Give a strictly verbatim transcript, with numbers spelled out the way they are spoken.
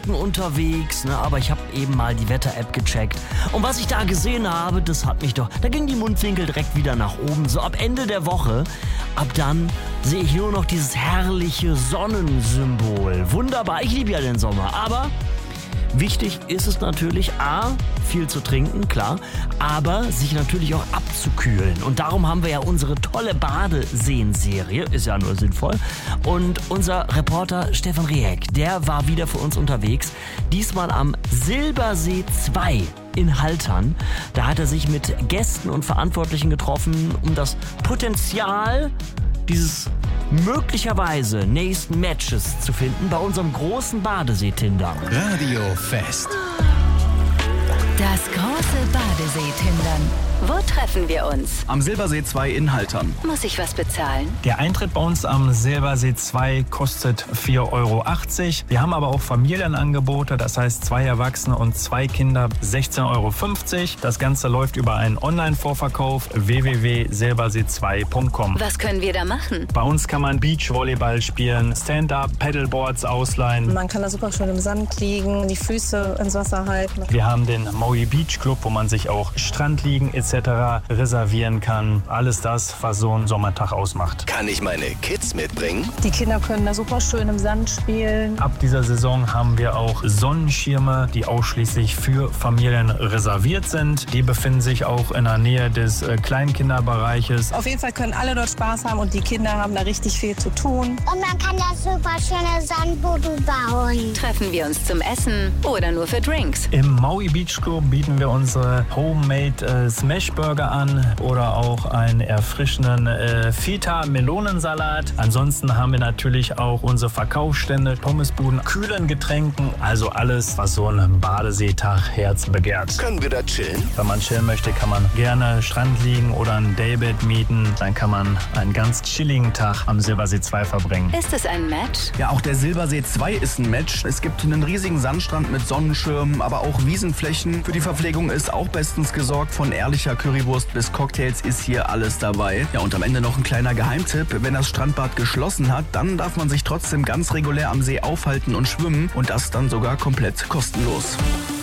Wolken unterwegs, ne? Aber ich habe eben mal die Wetter-App gecheckt. Und was ich da gesehen habe, das hat mich doch... Da ging die Mundwinkel direkt wieder nach oben. So ab Ende der Woche, ab dann sehe ich nur noch dieses herrliche Sonnensymbol. Wunderbar, ich liebe ja den Sommer, aber... Wichtig ist es natürlich, A, viel zu trinken, klar, aber sich natürlich auch abzukühlen. Und darum haben wir ja unsere tolle Badeseen-Serie, ist ja nur sinnvoll. Und unser Reporter Stefan Rehek, der war wieder für uns unterwegs, diesmal am Silbersee zwei in Haltern. Da hat er sich mit Gästen und Verantwortlichen getroffen, um das Potenzial dieses möglicherweise nächsten Matches zu finden bei unserem großen Badesee-Tindern. Radio Fest. Das große Badesee-Tindern. Wo treffen wir uns? Am Silbersee zwei in Haltern. Muss ich was bezahlen? Der Eintritt bei uns am Silbersee zwei kostet vier Euro achtzig. Wir haben aber auch Familienangebote, das heißt zwei Erwachsene und zwei Kinder sechzehn Euro fünfzig. Das Ganze läuft über einen Online-Vorverkauf w w w punkt silbersee zwei punkt com. Was können wir da machen? Bei uns kann man Beachvolleyball spielen, Stand-Up, Paddleboards ausleihen. Man kann da super schön im Sand liegen, die Füße ins Wasser halten. Wir haben den Maui Beach Club, wo man sich auch Strand liegen et cetera reservieren kann. Alles das, was so ein Sommertag ausmacht. Kann ich meine Kids mitbringen? Die Kinder können da super schön im Sand spielen. Ab dieser Saison haben wir auch Sonnenschirme, die ausschließlich für Familien reserviert sind. Die befinden sich auch in der Nähe des äh, Kleinkinderbereiches. Auf jeden Fall können alle dort Spaß haben und die Kinder haben da richtig viel zu tun. Und man kann da super schöne Sandboote bauen. Treffen wir uns zum Essen oder nur für Drinks? Im Maui Beach Club bieten wir unsere Homemade äh, Smash Burger an oder auch einen erfrischenden äh, Feta-Melonensalat. Ansonsten haben wir natürlich auch unsere Verkaufsstände, Pommesbuden, kühlen Getränken, also alles, was so ein Badeseetag Herz begehrt. Können wir da chillen? Wenn man chillen möchte, kann man gerne Strand liegen oder ein Daybed mieten. Dann kann man einen ganz chilligen Tag am Silbersee zwei verbringen. Ist es ein Match? Ja, auch der Silbersee zwei ist ein Match. Es gibt einen riesigen Sandstrand mit Sonnenschirmen, aber auch Wiesenflächen. Für die Verpflegung ist auch bestens gesorgt. Von ehrlicher Currywurst bis Cocktails ist hier alles dabei. Ja, und am Ende noch ein kleiner Geheimtipp. Wenn das Strandbad geschlossen hat, dann darf man sich trotzdem ganz regulär am See aufhalten und schwimmen. Und das dann sogar komplett kostenlos.